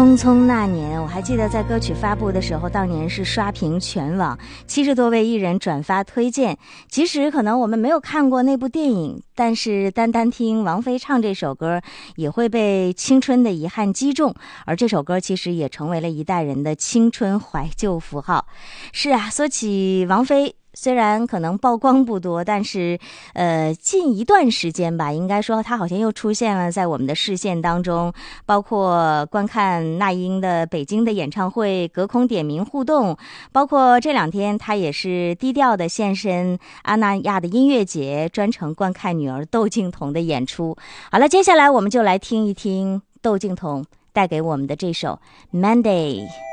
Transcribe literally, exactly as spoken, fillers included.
匆匆那年，我还记得在歌曲发布的时候，当年是刷屏全网，七十多位艺人转发推荐。即使可能我们没有看过那部电影，但是单单听王菲唱这首歌，也会被青春的遗憾击中。而这首歌其实也成为了一代人的青春怀旧符号。是啊，说起王菲，虽然可能曝光不多，但是呃，近一段时间吧，应该说她好像又出现了在我们的视线当中，包括观看那英的北京的演唱会，隔空点名互动，包括这两天她也是低调的现身阿那亚的音乐节，专程观看女儿窦靖童的演出。好了，接下来我们就来听一听窦靖童带给我们的这首《Monday》。